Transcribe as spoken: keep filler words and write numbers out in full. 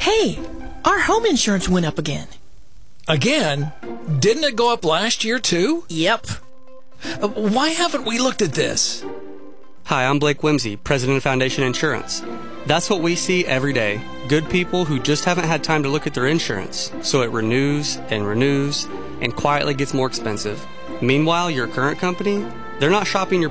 Hey, our home insurance went up again. Again? Didn't it go up last year too? Yep. Uh, why haven't we looked at this? Hi, I'm Blake Whimsy, President of Foundation Insurance. That's what we see every day. Good people who just haven't had time to look at their insurance, so it renews and renews and quietly gets more expensive. Meanwhile, your current company, they're not shopping your